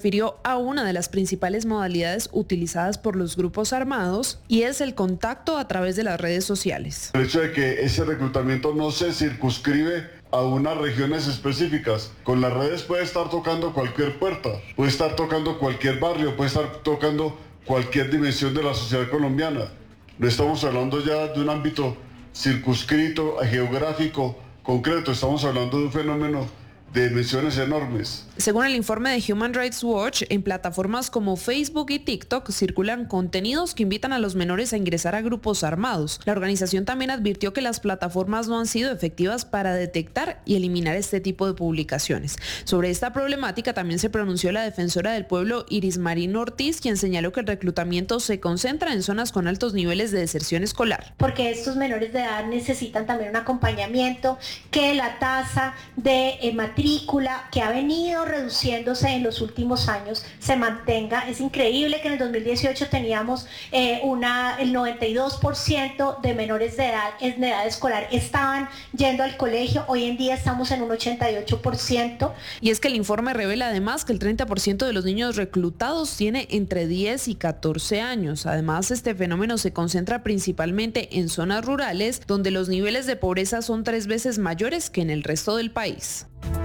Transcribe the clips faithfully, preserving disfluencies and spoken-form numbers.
refirió a una de las principales modalidades utilizadas por los grupos armados y es el contacto a través de las redes sociales. El hecho de que ese reclutamiento no se circunscribe a unas regiones específicas. Con las redes puede estar tocando cualquier puerta, puede estar tocando cualquier barrio, puede estar tocando cualquier dimensión de la sociedad colombiana. No estamos hablando ya de un ámbito circunscrito, geográfico, concreto, estamos hablando de un fenómeno de dimensiones enormes. Según el informe de Human Rights Watch, en plataformas como Facebook y TikTok circulan contenidos que invitan a los menores a ingresar a grupos armados. La organización también advirtió que las plataformas no han sido efectivas para detectar y eliminar este tipo de publicaciones. Sobre esta problemática también se pronunció la defensora del pueblo Iris Marín Ortiz, quien señaló que el reclutamiento se concentra en zonas con altos niveles de deserción escolar. Porque estos menores de edad necesitan también un acompañamiento, que la tasa de eh, matrícula que ha venido reduciéndose en los últimos años se mantenga. Es increíble que en el dos mil dieciocho teníamos eh, una, el noventa y dos por ciento de menores de edad en edad escolar estaban yendo al colegio, hoy en día estamos en un ochenta y ocho por ciento. Y es que el informe revela además que el treinta por ciento de los niños reclutados tiene entre diez y catorce años. Además, este fenómeno se concentra principalmente en zonas rurales, donde los niveles de pobreza son tres veces mayores que en el resto del país.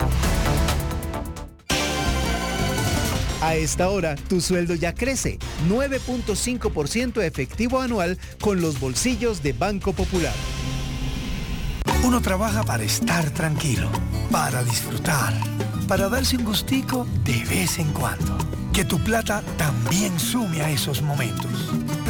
A esta hora, tu sueldo ya crece, nueve punto cinco por ciento efectivo anual con los bolsillos de Banco Popular. Uno trabaja para estar tranquilo, para disfrutar, para darse un gustico de vez en cuando. Que tu plata también sume a esos momentos.